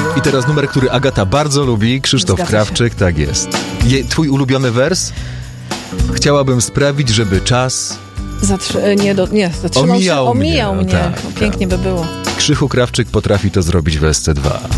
I teraz numer, który Agata bardzo lubi, Krzysztof Zgadza Krawczyk, tak jest. Twój ulubiony wers? Chciałabym sprawić, żeby czas zatrzymał się, omijał mnie. Tak, Pięknie by było. Krzychu Krawczyk potrafi to zrobić w SC2.